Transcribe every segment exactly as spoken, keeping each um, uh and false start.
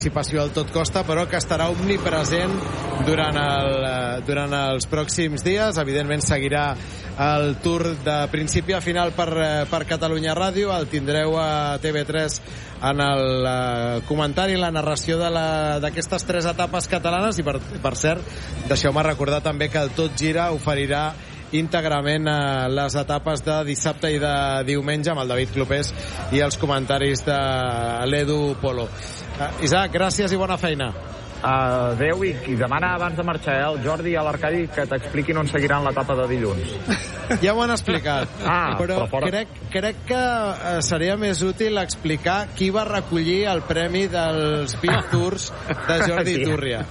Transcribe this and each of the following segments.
participació al tot costa, però que estarà omnipresent durant, el, durant els pròxims dies. Evidentment seguirà el tour de principi a final per, per Catalunya Ràdio. El tindreu a T V tres en el uh, comentari, la narració d'aquestes tres etapes catalanes. I per, per cert, deixeu-me recordar també que el Tot Gira oferirà íntegrament a les etapes de dissabte i de diumenge amb el David Clopés i els comentaris de l'Edu Polo. uh, Isaac, gràcies i bona feina. Uh, adéu, i, i demana abans de marxar eh, el Jordi i a l'Arcadi que t'expliquin on seguiran l'etapa de dilluns. Ja ho han explicat, ah, però, però fora... crec, crec que uh, seria més útil explicar qui va recollir el premi dels Big Tours de Jordi sí. Túria.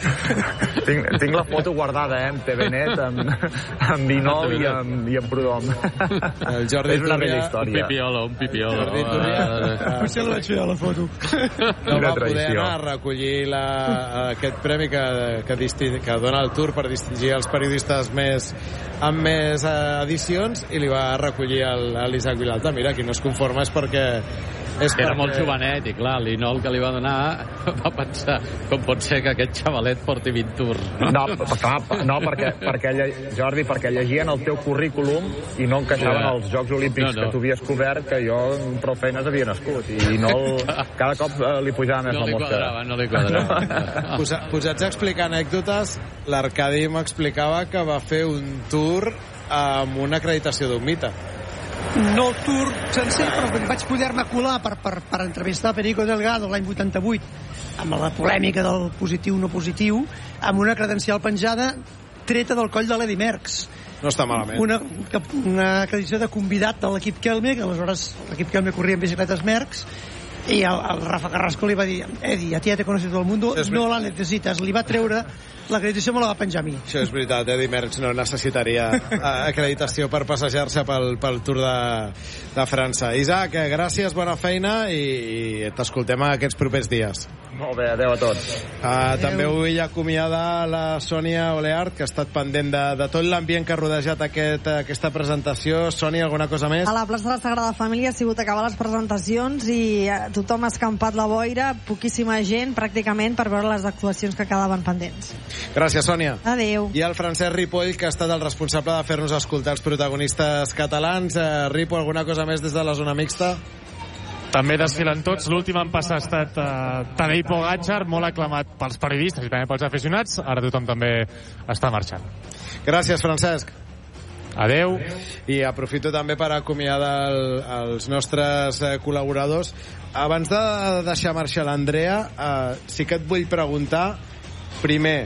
tinc, tinc la foto guardada eh, en T V Net, amb, amb Vinol i amb, i amb Prudom. El Jordi és una Túria, bella història. Un pipiolo, un pipiolo. Jordi Túria, uh, potser la vaig fer a la foto. No va poder anar a recollir la, aquest premi que, que, disting, que dona el Tour per distingir els periodistes més amb més edicions, i li va recollir l'Isaac Vilalta. Mira, qui no es conforma és perquè és era perquè... molt jovenet, i clar, l'Inol que li va donar va pensar com pot ser que aquest xavalet porti vint tours, no? No, clar, no perquè, perquè, Jordi, perquè llegien el teu currículum i no encaixaven yeah. els Jocs Olímpics no, no. que tu havies cobert, que jo amb prou feines havia nascut, i no cada cop eh, li pujava més no la mosca. Quadrava, no li quadrava. Posa, posats a explicar anècdotes, l'Arcadi m'explicava que va fer un tour amb una acreditació d'un mite. No el tour sencer, però vaig poder-me colar per, per, per entrevistar Perico Delgado l'any vuitanta-vuit amb la polèmica del positiu no positiu, amb una credencial penjada treta del coll de l'Eddy Merckx. No està malament. Una, una acreditació de convidat de l'equip Kelme, que aleshores l'equip Kelme corria en bicicletes Merckx, i el, el Rafa Carrasco li va dir: Eddie, a ti ja te conoces todo el mundo, no la necesitas. Li va treure l'acreditació, me la va penjar a mi. Això és veritat, Eddy Merckx no necessitaria acreditació per passejar-se pel, pel Tour de, de França. Isaac, gràcies, bona feina, i, i t'escoltem aquests propers dies. Molt bé, adeu a tots. Uh, també vull acomiadar la Sònia Oleart, que ha estat pendent de, de tot l'ambient que ha rodejat aquest, aquesta presentació. Sònia, alguna cosa més? A la plaça de la Sagrada Família ha sigut acabar les presentacions i tothom ha escampat la boira, poquíssima gent pràcticament, per veure les actuacions que quedaven pendents. Gràcies, Sònia. Adéu. I el Francesc Ripoll, que ha estat el responsable de fer-nos escoltar els protagonistes catalans. Uh, Ripo, alguna cosa més des de la zona mixta? També desfilen tots. L'últim en passar ha estat uh, Tadej Pogačar, molt aclamat pels periodistes i també pels aficionats. Ara tothom també està marxant. Gràcies, Francesc. Adeu. I aprofito també per acomiadar el, els nostres eh, col·laboradors. Abans de deixar marxar l'Andrea, eh, sí que et vull preguntar, primer,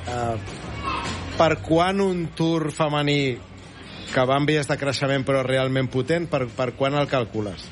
eh, per quan un Tour femení que va en vies de creixement però realment potent, per, per quan el calcules?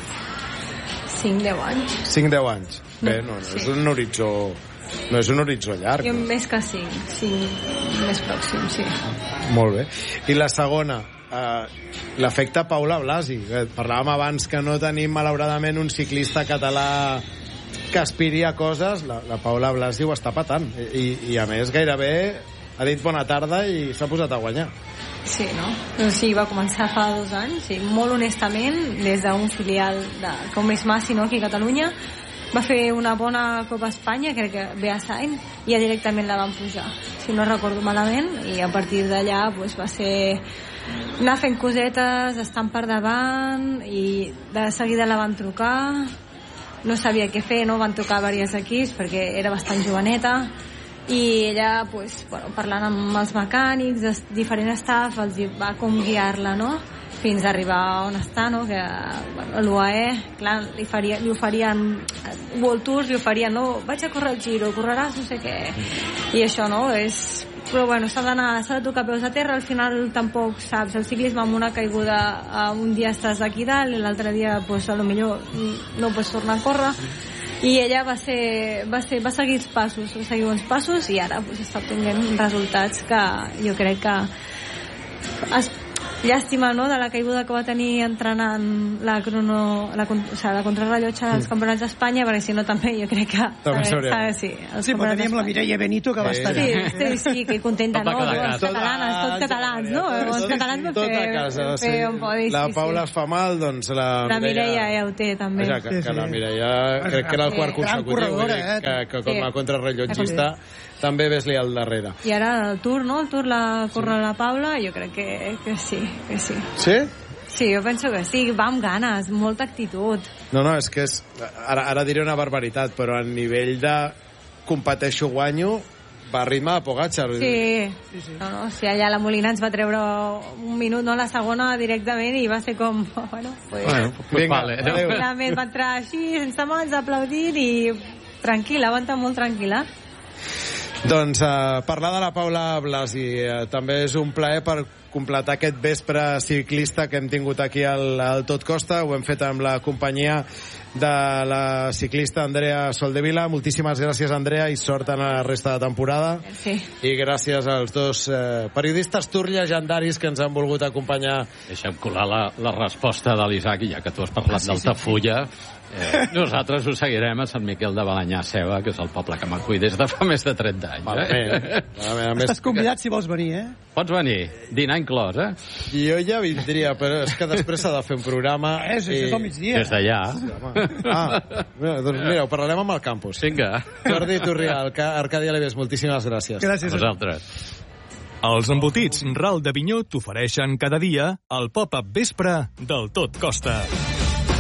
cinc deu anys. cinc deu anys. Bé, no, no sí. és un horitzó... No és un horitzó llarg. Jo més que cinc, cinc més pròxim, sí. Molt bé. I la segona, eh, l'efecte Paula Blasi. Parlàvem abans que no tenim, malauradament, un ciclista català que aspiri a coses. La, la Paula Blasi ho està patant. I, i a més, gairebé ha dit bona tarda i s'ha posat a guanyar. Sí, no? O sigui, va començar fa dos anys, sí, molt honestament, des d'un filial de, com és Massi, no?, aquí a Catalunya. Va fer una bona Copa Espanya, crec que ve a Sain, i ja directament la van pujar, si no recordo malament, i a partir d'allà pues, va ser anar fent cosetes, estant per davant, i de seguida la van trucar, no sabia què fer, no? Van trucar diversos equips perquè era bastant joveneta, i ella, pues, bueno, parlant amb els mecànics, diferent staff, els va com guiar-la, no?, fins a arribar on està, no?, que bueno, l'U A E, clar, li, faria, li oferien World Tours, li oferien, no, vaig a córrer el Giro, correràs no sé què, i això, no, és... Però bueno, s'ha d'anar, s'ha de tocar peus a terra, al final tampoc saps, el ciclisme amb una caiguda, un dia estàs aquí dalt i l'altre dia, pues, a lo millor no pots tornar a córrer, i ella va ser, va ser, va seguir els passos, va seguir uns passos, i ara pues, està obtenint resultats que jo crec que es, llàstima, no?, de la caiguda que va tenir entrenant la crono, la, o sigui, la contrarrellotge dels mm. campionats d'Espanya, perquè si no també jo crec que... També s'hauria. Sí, sí, però teníem la Mireia Benito que va estar sí, sí, sí, que contenta, no? Els catalanes, tots catalans, no? Els catalans van fer, casa, fer sí. un podi. La sí, Paula sí. fa mal, doncs la, la Mireia ja ho té, també. Vaja, que, que la Mireia, crec que era el quart consecutiu, eh? que, que com a contrarrellotgista també ves-li al darrere. I ara el Tour, no? El Tour la corre sí. la Paula, jo crec que, que sí, que sí. Sí? Sí, jo penso que sí, va amb ganes, molta actitud. No, no, és que és... Ara, ara diré una barbaritat, però a nivell de competeixo guanyo, va a ritme de Pogačar. Sí, sí, sí. No, no, o sigui, allà la Molina ens va treure un minut, no, la segona directament, i va ser com... Bueno, pues, bueno pues vinga, vale. Finalment va entrar així, sense mans, aplaudint, i tranquil·la, va entrar molt tranquil·la. Doncs uh, parlar de la Paula Blasi uh, també és un plaer per completar aquest vespre ciclista que hem tingut aquí al, al Tot Costa. Ho hem fet amb la companyia de la ciclista Andrea Soldevila. Moltíssimes gràcies, Andrea, i sort en la resta de temporada. Sí. I gràcies als dos eh, periodistes tour llegendaris que ens han volgut acompanyar. Deixa'm colar la, la resposta de l'Isaac, ja que tu has parlat ah, sí, d'Altafulla. Sí, sí. Eh, nosaltres ho seguirem a Sant Miquel de Balanyà Seva, que és el poble que m'acull des de fa més de trenta anys. Eh? A més, estàs convidat si vols venir, eh? Pots venir, dinar inclòs, eh? Jo ja vindria, però és que després s'ha de fer un programa... Eh, sí, i... és al migdia. Des d'allà. Ah, doncs mira, ho parlarem amb el campus. Vinga. Jordi Turrià, Arcadi Alibés, moltíssimes gràcies. Gràcies a vosaltres. Els embotits Ral de Vinyó t'ofereixen cada dia el pop-up vespre del Tot Costa.